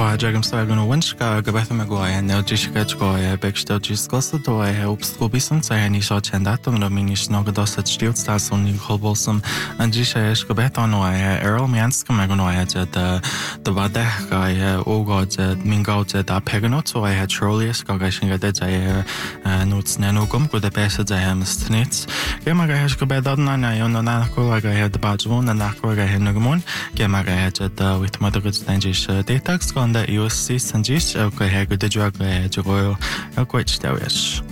Dragam Sagan Winchka, Gabetha Maguire, Nel Jishkachgoya, Bextel Jiskosadoya, Upskubisum, Sayani Shochandatum, Dominish Nogadosa Stilstasun, Holbolsum, and Jishash Gabethanoya, Earl Mianska Maganoya, the Vadehka, Ogod, Mingot, the Peganoto, I had Trollius, Gagashinga de Jaya, Nuts Nanugum, good the best I am snits. Gemagash Gabedana, Yonanako, I had the Bajun, and Nakwaga Henugumon, Gemagaja with Mother's Dangish datax on the USC Sanjis, okay, good the drug, Joel, a quite stereo.